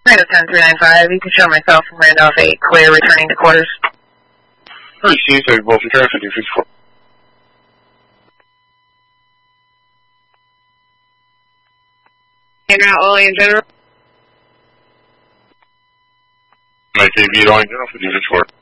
Randolph 10395, you can show myself from Randolph 8, clear returning to quarters. Received, so both return 5054. En route, Lillian General. IKB, Lillian General 5054.